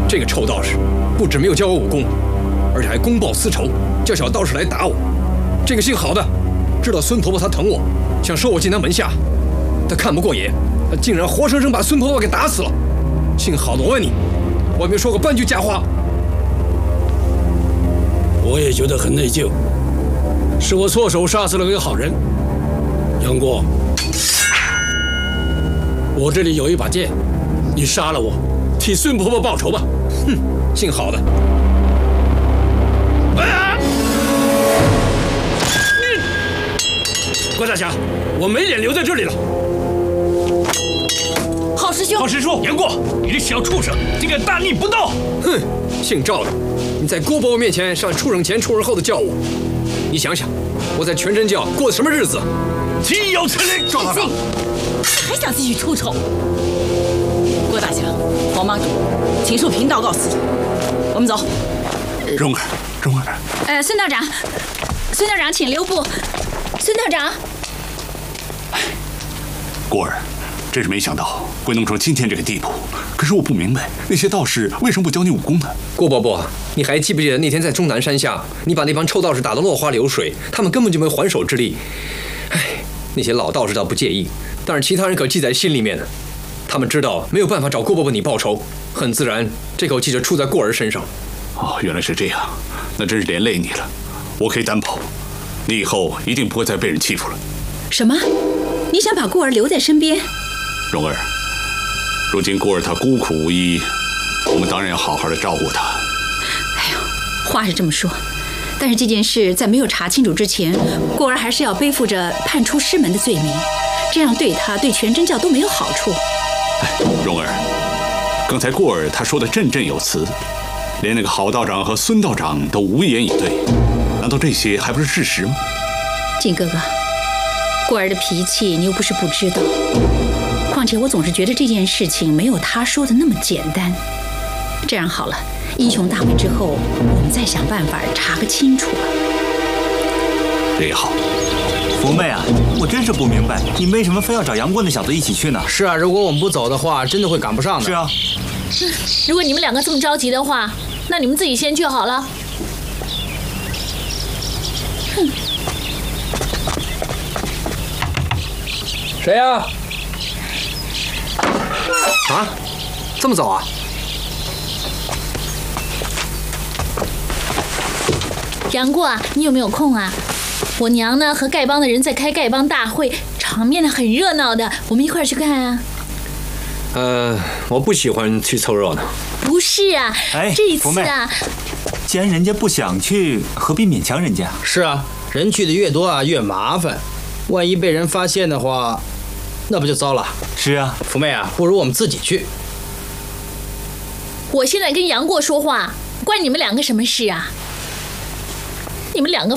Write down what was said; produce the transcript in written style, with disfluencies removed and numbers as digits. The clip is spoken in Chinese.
这个臭道士不止没有教我武功，而且还公报私仇，叫小道士来打我。这个姓郝的知道孙婆婆她疼我，想收我进她门下，他看不过眼，他竟然活生生把孙婆婆给打死了。姓郝的，我问你，我有没有说过半句假话？ 我也觉得很内疚，是我错手杀死了个好人。杨过，我这里有一把剑，你杀了我，替孙婆婆报仇吧。 哼，姓郝的。 关大侠，我没脸留在这里了。 郝师兄， 郝师叔，杨过，你这小畜生，竟敢大逆不道！ 哼，姓赵的，你在郭伯伯面前上畜生前畜生后的叫我，你想想，我在全真教过的什么日子？ 岂有此理！ 赵道长，还想继续出丑？郭大侠，黄帮主，请恕贫道告辞。我们走。 蓉儿， 孙道长，孙道长，请留步。孙道长， 过儿，真是没想到会弄成今天这个地步。可是我不明白，那些道士为什么不教你武功呢？ 郭伯伯，你还记不记得那天在终南山下，你把那帮臭道士打得落花流水，他们根本就没有还手之力。哎，那些老道士倒不介意，但是其他人可记在心里面呢。他们知道没有办法找郭伯伯你报仇，很自然，这口气就出在过儿身上。 哦，原来是这样，那真是连累你了。我可以担保，你以后一定不会再被人欺负了。 什么？你想把过儿留在身边？ 蓉儿，如今过儿她孤苦无依，我们当然要好好的照顾她。 哎呦，话是这么说，但是这件事在没有查清楚之前，过儿还是要背负着叛出师门的罪名，这样对他对全真教都没有好处。 哎，蓉儿，刚才过儿她说的振振有词，连那个郝道长和孙道长都无言以对，难道这些还不是事实吗？ 靖哥哥，过儿的脾气你又不是不知道，况且我总是觉得这件事情没有他说的那么简单。这样好了，英雄大会之后，我们再想办法查个清楚吧。 这也好。 福妹啊，我真是不明白，你为什么非要找杨过那小子一起去呢？ 是啊，如果我们不走的话，真的会赶不上的。 是啊， 如果你们两个这么着急的话，那你们自己先去好了。 哼。 谁呀？啊，这么早啊？ 杨过啊，你有没有空啊？我娘呢和丐帮的人在开丐帮大会，场面呢很热闹的，我们一块儿去看啊。 我不喜欢去凑热闹。 不是啊，这一次啊， 既然人家不想去，何必勉强人家？ 是啊，人去的越多啊越麻烦，万一被人发现的话，那不就糟了？ 是啊， 福妹啊，不如我们自己去。 我现在跟杨过说话，关你们两个什么事啊？你们两个